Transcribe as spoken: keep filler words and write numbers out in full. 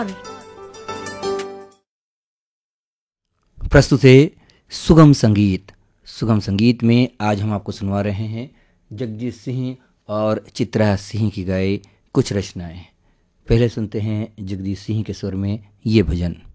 और प्रस्तुत है सुगम संगीत। सुगम संगीत में आज हम आपको सुनवा रहे हैं जगजीत सिंह और चित्रा सिंह की गाए कुछ रचनाएं। पहले सुनते हैं जगजीत सिंह के स्वर में ये भजन।